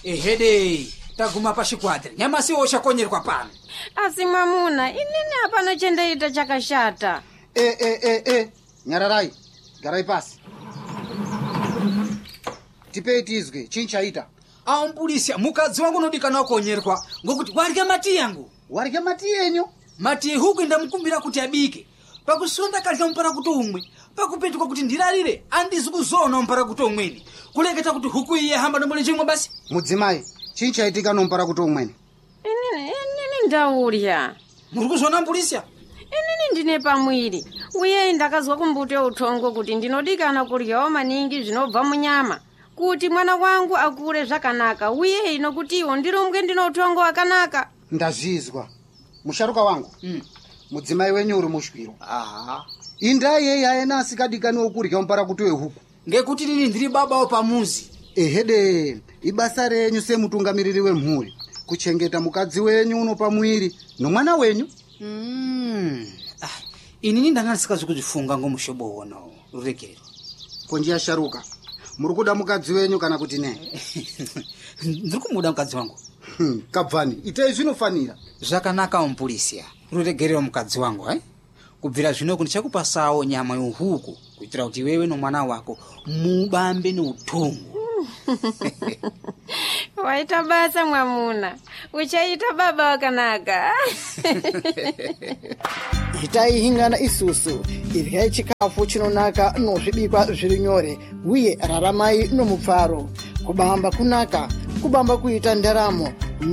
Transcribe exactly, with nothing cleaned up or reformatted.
ehede taguma pashikwata nyama siwo chakonyerwa pano. Asi mwamuna inini hapana chendaita chakashata. Eh eh eh eh Nyararai garai pasi. Tipei tizwe chinchaita. Ampulisia mukadzi wangu nodikana konyerwa ngokuti warya mati yangu. Warya mati yenyu? Mati huku ndamukumbira kuti abike. Pakusonda kalika mpara kuti umwe. Pakupetuka kuti ndirarire andizi kuzona mpara kuti umweni. Kuleketa kuti huku iye hamba ndomole chimwe basi. Mudzimai chinchaitika nompara kuti umweni. Inini inini ndaurya. Muri kuzona Ampulisia? Inini ndine pamwiri. Uye ndakazwa kumbute utongo kuti ndinodikana kuryawo maningi zvinobva munyama. Kuti mwana wangu akure zvakanaka uye ino kuti iwo ndirumbwe ndino utongo wakanaka. Ndazvizwa. Musharuka wangu. Mm. Mudzimai wenyu uri mushwiro. Aha. Indai yeye aena asikadikani okurya mpara kuti wehuku. Ngekuti nini ndiri baba opamuzi. Ehede ibasa renyu semutungamiriri wemhuri kuchengeta mukadzi wenyu uno pamwiri nomwana wenyu. Mm. Ah, inini ndangasikazi kuzifunga ngomushobo wono rurekero. Konjia sharuka. Muri kuda mukadzi wenyu kana kuti ne? Ndiri kumuda mukadzi wangu. Hmm, kabvani itai zvinofanira. Zvakanaka Ampulisia. Ruregerero mukadzi wangu eh? Kubvira zvino kundichakupasawo nyama yohuku kuitira kuti wewe nomwana wako mubambe neutongo. Waita basa mwamuna. Uchaita baba wakanaka. Itai hingana isusu iryai chikafu chinonaka nozvibikwa zviri nyore uye raramai nomupfaro. Kubamba kunaka kubamba kuita ndaramo.